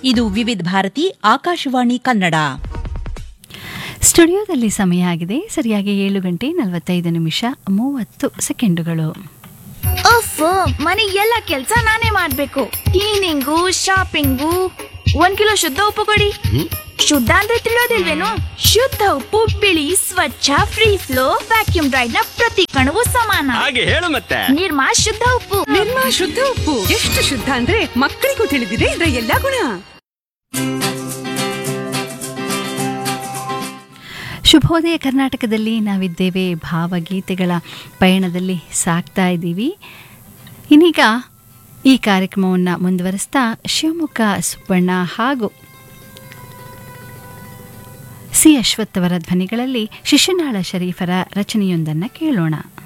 ಇದು ವಿವಿಧ ಭಾರತಿ ಆಕಾಶವಾಣಿ ಕನ್ನಡ. ಸ್ಟುಡಿಯೋದಲ್ಲಿ ಸಮಯ ಆಗಿದೆ ಸರಿಯಾಗಿ 7:45 ಅಫ್, ಮನೆ ಎಲ್ಲ ಕೆಲ್ಸ ನಾನೇ ಮಾಡ್ಬೇಕು. Cleaning, shopping. 1 ಕಿಲೋ ಶುದ್ಧ ಉಪ್ಪು ಕೊಡಿ. ಶುದ್ಧ ಅಂದ್ರೆ ತಿಳಿಯೋದಿಲ್ವೇನು? ಶುದ್ಧ ಉಪ್ಪು ಬಿಳಿ, ಸ್ವಚ್ಛ, ಫ್ರೀ ಫ್ಲೋ, ವ್ಯಾಕ್ಯೂಮ್ ಡ್ರೈಡ್ ನ ಪ್ರತಿ ಕಣವು ಸಮಾನ. ಹಾಗೆ ಹೇಳು ಮತ್ತೆ. ನಿರ್ಮಾ ಶುದ್ಧ ಉಪ್ಪು. ನಿರ್ಮಾ ಶುದ್ಧ ಉಪ್ಪು ಎಷ್ಟು ಶುದ್ಧ ಅಂದ್ರೆ ಮಕ್ಕಳಿಗೂ ತಿಳಿದಿದೆ ಇದರ ಎಲ್ಲಾ ಗುಣ. ಶುಭೋದಯ ಕರ್ನಾಟಕದಲ್ಲಿ ನಾವಿದ್ದೇವೆ. ಭಾವಗೀತೆಗಳ ಪಯಣದಲ್ಲಿ ಸಾಕ್ತಾ ಇದ್ದೀವಿ. ಇನ್ನೀಗ ಈ ಕಾರ್ಯಕ್ರಮವನ್ನು ಮುಂದುವರಿಸ್ತಾ ಶಿವಮೊಗ್ಗ ಸುಬ್ಬಣ್ಣ ಹಾಗೂ ಸಿ ಅಶ್ವಥ್ ಅವರ ಧ್ವನಿಗಳಲ್ಲಿ ಶಿಶುನಾಳ ಶರೀಫರ ರಚನೆಯೊಂದನ್ನು ಕೇಳೋಣ.